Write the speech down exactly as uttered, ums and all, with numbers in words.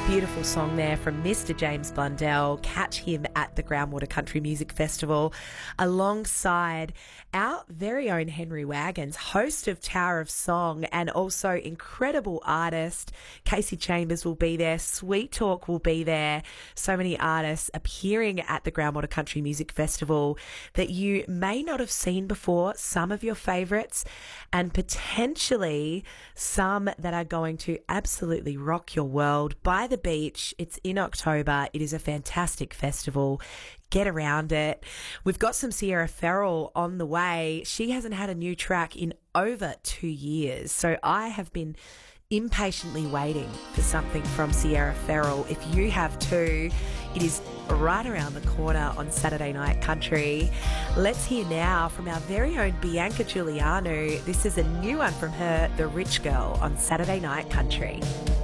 Beautiful song there from Mister James Blundell. Catch him at the Groundwater Country Music Festival alongside our very own Henry Wagons, host of Tower of Song and also incredible artist. Casey Chambers will be there. Sweet Talk will be there. So many artists appearing at the Groundwater Country Music Festival that you may not have seen before, some of your favourites, and potentially some that are going to absolutely rock your world. By the beach. It's in October. It is a fantastic festival. Get around it. We've got some Sierra Farrell on the way. She hasn't had a new track in over two years. So I have been impatiently waiting for something from Sierra Farrell. If you have too, it is right around the corner on Saturday Night Country. Let's hear now from our very own Bianca Giuliano. This is a new one from her, The Rich Girl, on Saturday Night Country.